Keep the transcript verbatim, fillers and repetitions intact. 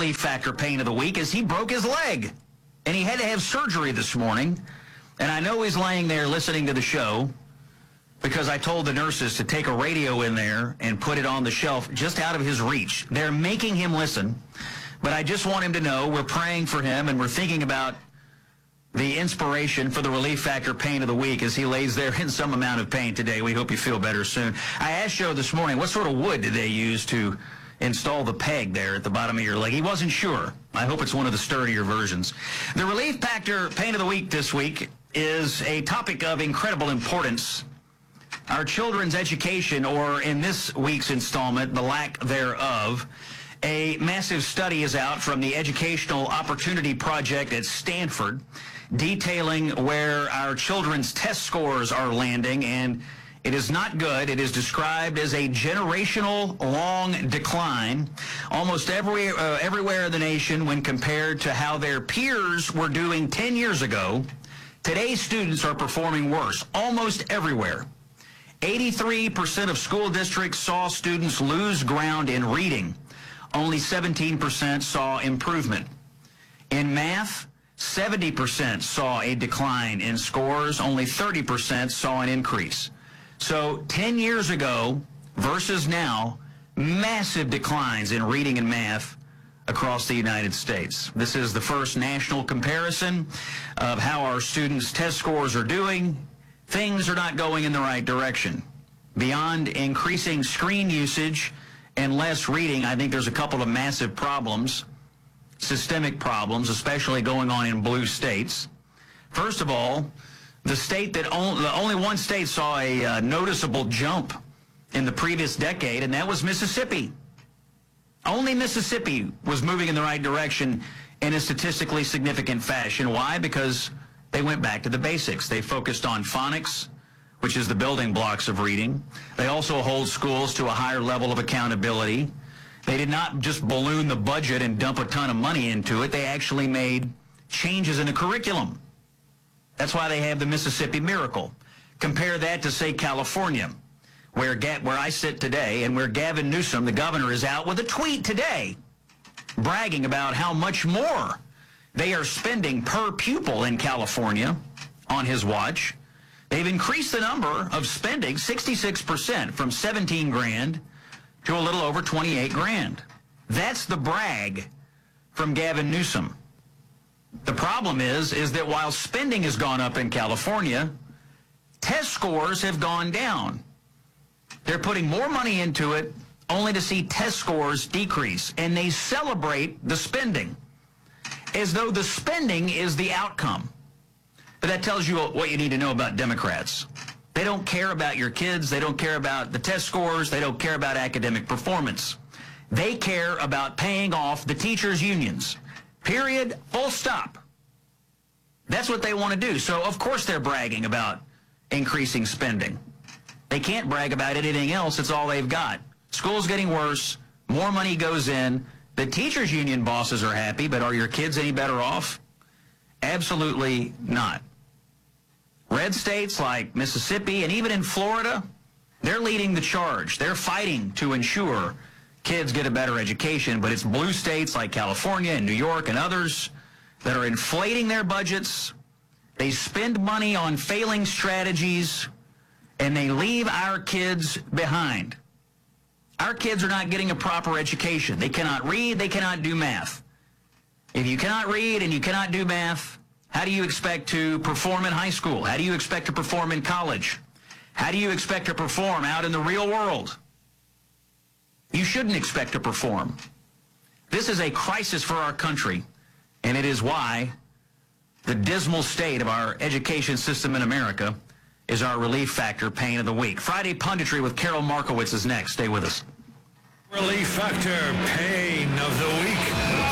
relief factor pain of the week is he broke his leg, and he had to have surgery this morning. And I know he's laying there listening to the show because I told the nurses to take a radio in there and put it on the shelf just out of his reach. They're making him listen, but I just want him to know we're praying for him and we're thinking about the inspiration for the relief factor pain of the week as he lays there in some amount of pain today. We hope you feel better soon. I asked Joe this morning, what sort of wood did they use to install the peg there at the bottom of your leg? He wasn't sure. I hope it's one of the sturdier versions. The relief factor pain of the week this week is a topic of incredible importance. Our children's education, or in this week's installment, the lack thereof. A massive study is out from the Educational Opportunity Project at Stanford, detailing where our children's test scores are landing, and it is not good. It is described as a generational long decline almost every, uh, everywhere in the nation when compared to how their peers were doing ten years ago. Today's students are performing worse almost everywhere. eighty-three percent of school districts saw students lose ground in reading. Only seventeen percent saw improvement. In math, seventy percent saw a decline in scores. Only thirty percent saw an increase. So ten years ago versus now, massive declines in reading and math across the United States. This is the first national comparison of how our students' test scores are doing. Things are not going in the right direction. Beyond increasing screen usage and less reading, I think there's a couple of massive problems, systemic problems, especially going on in blue states. First of all, the state that only, the only one state saw a uh, noticeable jump in the previous decade, and that was Mississippi. Only Mississippi was moving in the right direction in a statistically significant fashion. Why? Because they went back to the basics. They focused on phonics, which is the building blocks of reading. They also hold schools to a higher level of accountability. They did not just balloon the budget and dump a ton of money into it. They actually made changes in the curriculum. That's why they have the Mississippi Miracle. Compare that to, say, California, where, Ga where I sit today, and where Gavin Newsom, the governor, is out with a tweet today bragging about how much more they are spending per pupil in California on his watch. They've increased the number of spending sixty-six percent from seventeen grand to a little over twenty-eight grand. That's the brag from Gavin Newsom. The problem is, is that while spending has gone up in California, test scores have gone down. They're putting more money into it only to see test scores decrease, and they celebrate the spending as though the spending is the outcome. But that tells you what you need to know about Democrats. They don't care about your kids. They don't care about the test scores. They don't care about academic performance. They care about paying off the teachers' unions. Period. Full stop. That's what they want to do. So, of course, they're bragging about increasing spending. They can't brag about anything else. It's all they've got. School's getting worse. More money goes in. The teachers' union bosses are happy, but are your kids any better off? Absolutely not. Red states like Mississippi and even in Florida, they're leading the charge. They're fighting to ensure kids get a better education, but it's blue states like California and New York and others that are inflating their budgets. They spend money on failing strategies, and they leave our kids behind. Our kids are not getting a proper education. They cannot read, they cannot do math. If you cannot read and you cannot do math, how do you expect to perform in high school? How do you expect to perform in college? How do you expect to perform out in the real world? You shouldn't expect to perform. This is a crisis for our country, and it is why the dismal state of our education system in America is our relief factor pain of the week. Friday Punditry with Carol Markowitz is next. Stay with us. Relief factor pain of the week.